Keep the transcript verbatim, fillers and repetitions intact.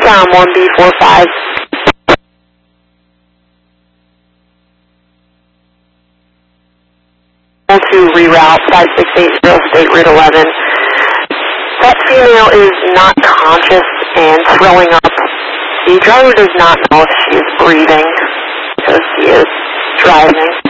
down one B four five. To reroute five six eight zero State Route eleven. That female is not conscious and throwing up. The driver does not know if she is breathing because she is driving.